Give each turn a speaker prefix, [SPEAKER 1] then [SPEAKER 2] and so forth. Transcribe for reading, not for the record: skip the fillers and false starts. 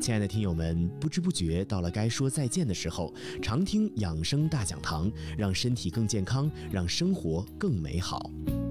[SPEAKER 1] 亲爱的听友们，不知不觉到了该说再见的时候，常听养生大讲堂，让身体更健康，让生活更美好。